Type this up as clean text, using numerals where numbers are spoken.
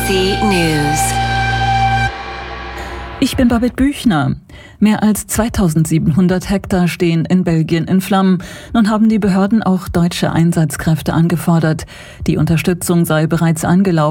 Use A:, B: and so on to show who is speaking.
A: BBC News.
B: Ich bin Babette Büchner. Mehr als 2700 Hektar stehen in Belgien in Flammen. Nun haben die Behörden auch deutsche Einsatzkräfte angefordert. Die Unterstützung sei bereits angelaufen.